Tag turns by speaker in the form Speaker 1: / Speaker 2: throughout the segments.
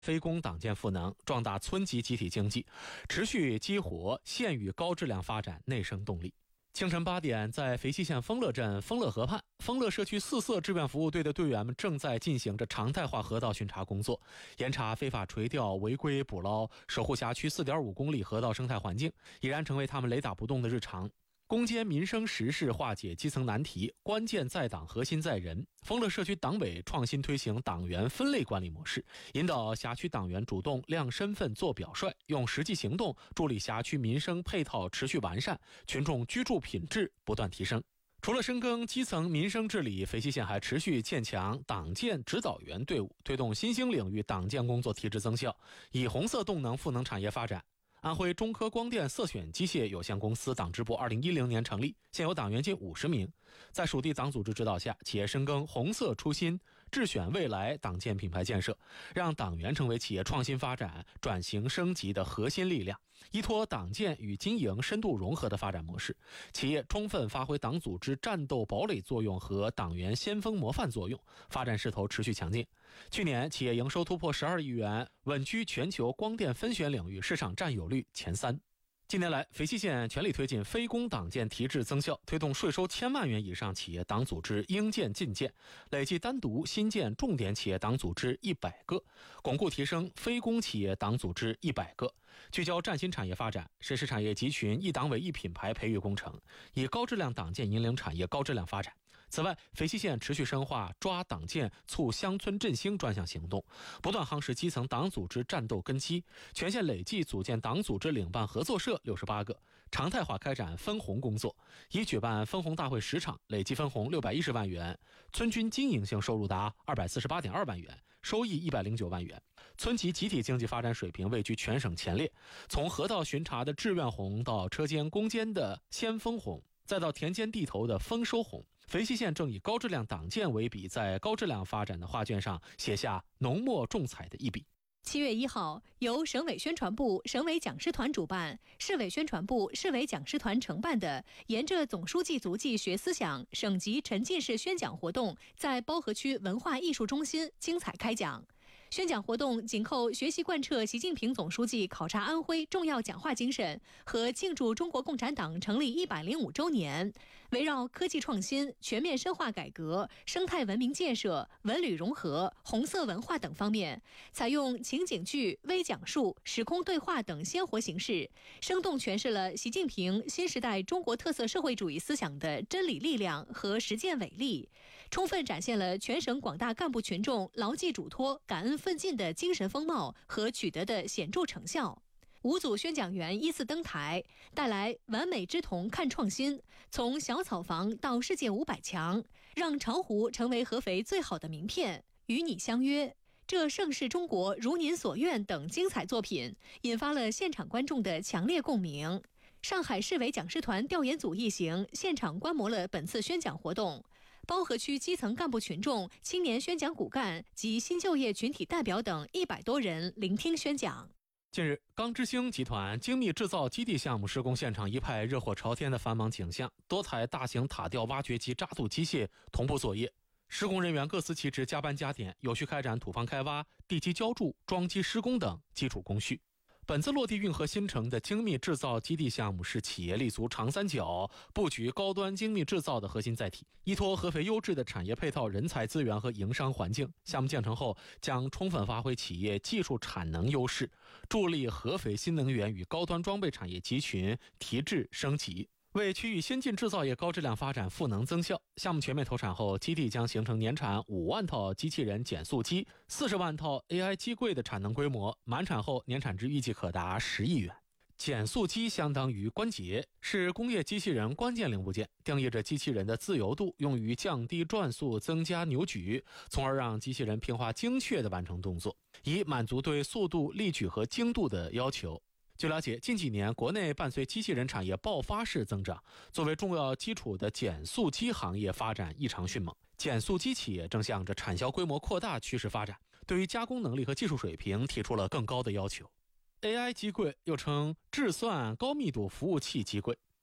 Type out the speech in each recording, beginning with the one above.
Speaker 1: 非公党建赋能，壮大村级集体经济，持续激活县域高质量发展内生动力。清晨8点，在肥西县丰乐镇丰乐河畔，丰乐社区4色志愿服务队的队员们正在进行着常态化河道巡查工作，严查非法垂钓、违规捕捞，守护辖区4.5公里河道生态环境，已然成为他们雷打不动的日常。攻坚民生时事，化解基层难题，关键在党，核心在人。丰乐社区党委创新推行党员分类管理模式，引导辖区党员主动亮身份、做表率，用实际行动助力辖区民生配套持续完善，群众居住品质不断提升。除了深耕基层民生治理，肥西县还持续建强党建指导员队伍，推动新兴领域党建工作提质增效，以红色动能赋能产业发展。安徽中科光电色选机械有限公司党支部2010年成立，现有党员近50名。在属地党组织指导下，企业深耕红色初心，智选未来党建品牌建设，让党员成为企业创新发展、转型升级的核心力量。依托党建与经营深度融合的发展模式，企业充分发挥党组织战斗堡垒作用和党员先锋模范作用，发展势头持续强劲。去年企业营收突破12亿元，稳居全球光电分选领域市场占有率前3。近年来，肥西县全力推进非公党建提质增效，推动税收1000万元以上企业党组织应建尽建，累计单独新建重点企业党组织100个，巩固提升非公企业党组织100个，聚焦崭新产业发展，实施产业集群一党委一品牌培育工程，以高质量党建引领产业高质量发展。此外，肥西县持续深化抓党建促乡村振兴专项行动，不断夯实基层党组织战斗根基，全县累计组建党组织领办合作社68个，常态化开展分红工作，已举办分红大会10场，累计分红610万元，村均经营性收入达248.2万元，收益109万元，村级集体经济发展水平位居全省前列。从河道巡查的志愿红到车间攻坚的先锋红，再到田间地头的丰收红，肥西县正以高质量党建为笔，在高质量发展的画卷上写下浓墨重彩的一笔。
Speaker 2: 7月1号，由省委宣传部、省委讲师团主办，市委宣传部、市委讲师团承办的沿着总书记足迹学思想省级沉浸式宣讲活动在包河区文化艺术中心精彩开讲。宣讲活动紧扣学习贯彻习近平总书记考察安徽重要讲话精神和庆祝中国共产党成立105周年，围绕科技创新、全面深化改革、生态文明建设、文旅融合、红色文化等方面，采用情景剧、微讲述、时空对话等鲜活形式，生动诠释了习近平新时代中国特色社会主义思想的真理力量和实践伟力，充分展现了全省广大干部群众牢记嘱托、感恩奋进的精神风貌和取得的显著成效。5组宣讲员依次登台，带来完美之瞳看创新，从小草房到世界500强，让巢湖成为合肥最好的名片，与你相约。这盛世中国如您所愿等精彩作品，引发了现场观众的强烈共鸣。上海市委讲师团调研组一行现场观摩了本次宣讲活动，包河区基层干部群众、青年宣讲骨干及新就业群体代表等100多人聆听宣讲。
Speaker 1: 近日，钢之星集团精密制造基地项目施工现场一派热火朝天的繁忙景象，多台大型塔吊挖掘机扎土机械同步作业，施工人员各司其职，加班加点，有序开展土方开挖、地基浇筑、桩基施工等基础工序。本次落地运河新城的精密制造基地项目是企业立足长三角、布局高端精密制造的核心载体。依托合肥优质的产业配套、人才资源和营商环境，项目建成后将充分发挥企业技术产能优势，助力合肥新能源与高端装备产业集群提质升级，为区域先进制造业高质量发展赋能增效。项目全面投产后，基地将形成年产5万套机器人减速机、40万套 AI 机柜的产能规模，满产后年产值预计可达10亿元。减速机相当于关节，是工业机器人关键零部件，定义着机器人的自由度，用于降低转速、增加扭矩，从而让机器人平滑精确地完成动作，以满足对速度、力矩和精度的要求。据了解，近几年国内伴随机器人产业爆发式增长，作为重要基础的减速机行业发展异常迅猛。减速机企业正向着产销规模扩大趋势发展，对于加工能力和技术水平提出了更高的要求。AI 机柜又称智算高密度服务器机柜，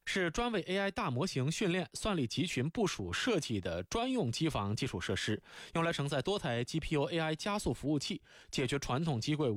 Speaker 1: 是专为 AI 大模型训练、算力集群部署设计的专用机房基础设施，用来承载多台 GPU AI 加速服务器，解决传统机柜